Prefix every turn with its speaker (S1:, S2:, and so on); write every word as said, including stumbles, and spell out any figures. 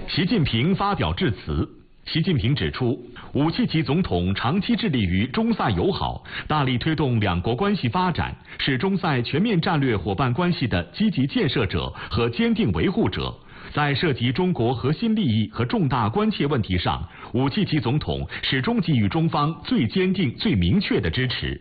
S1: 习近平发表致辞。习近平指出，武契奇总统长期致力于中塞友好，大力推动两国关系发展，是中塞全面战略伙伴关系的积极建设者和坚定维护者。在涉及中国核心利益和重大关切问题上，武契奇总统始终给予中方最坚定、最明确的支持。